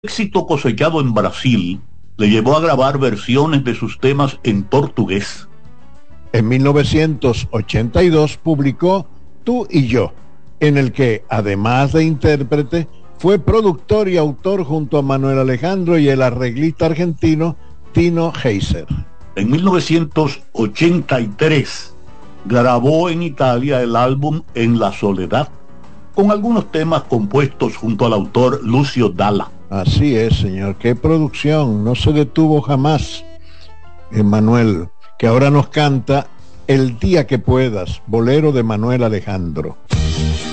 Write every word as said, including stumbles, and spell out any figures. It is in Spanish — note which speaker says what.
Speaker 1: éxito cosechado en Brasil le llevó a grabar versiones de sus temas en portugués.
Speaker 2: En mil novecientos ochenta y dos publicó Tú y Yo, en el que, además de intérprete, fue productor y autor junto a Manuel Alejandro y el arreglista argentino Tino Heiser.
Speaker 1: En mil novecientos ochenta y tres grabó en Italia el álbum En la Soledad, con algunos temas compuestos junto al autor Lucio Dalla.
Speaker 2: Así es, señor, qué producción, no se detuvo jamás. Emanuel, que ahora nos canta El día que puedas, bolero de Manuel Alejandro.